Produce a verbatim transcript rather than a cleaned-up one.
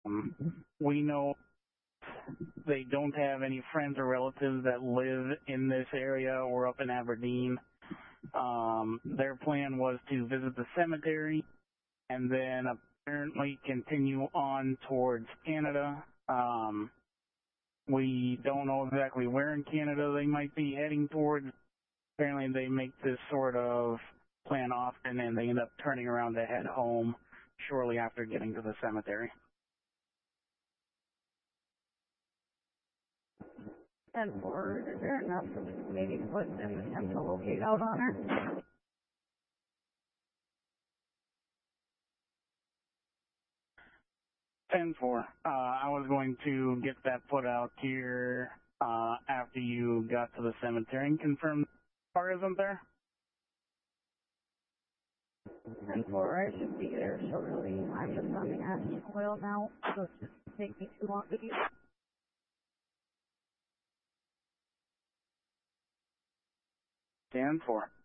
Um, we know they don't have any friends or relatives that live in this area or up in Aberdeen. Um, their plan was to visit the cemetery and then apparently continue on towards Canada. Um, we don't know exactly where in Canada they might be heading towards. Apparently they make this sort of plan often and they end up turning around to head home shortly after getting to the cemetery. And for is there enough of maybe put them attempt to locate out on her? ten four. Uh, I was going to get that put out here uh, after you got to the cemetery and confirm the car isn't there. ten four, I should be there shortly. I'm just on the engine oil now, so it's just take me too long to get. ten four.